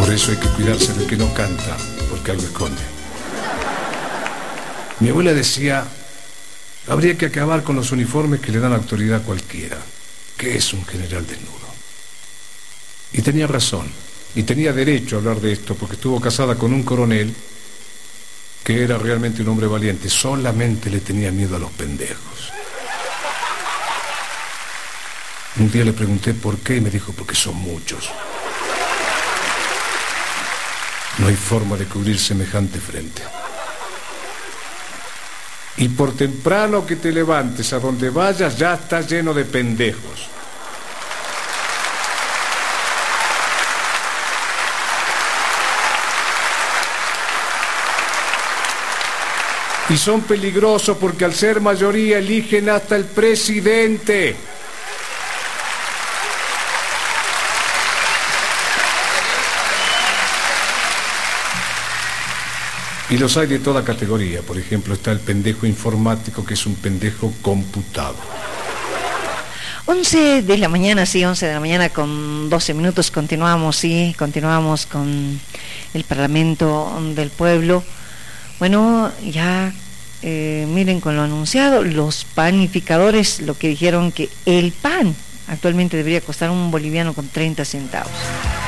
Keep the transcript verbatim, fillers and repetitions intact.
Por eso hay que cuidarse del que no canta, porque algo esconde. Mi abuela decía, habría que acabar con los uniformes que le dan autoridad a cualquiera. ¿Qué es un general desnudo? Y tenía razón, y tenía derecho a hablar de esto, porque estuvo casada con un coronel que era realmente un hombre valiente, solamente le tenía miedo a los pendejos. Un día le pregunté por qué y me dijo, porque son muchos. No hay forma de cubrir semejante frente. Y por temprano que te levantes, a donde vayas ya está lleno de pendejos. Y son peligrosos porque al ser mayoría eligen hasta el presidente. Y los hay de toda categoría. Por ejemplo, está el pendejo informático, que es un pendejo computado. once de la mañana, sí, once de la mañana con doce minutos. Continuamos, sí, continuamos con el Parlamento del Pueblo. Bueno, ya eh, miren con lo anunciado, los panificadores, lo que dijeron que el pan actualmente debería costar un boliviano con treinta centavos.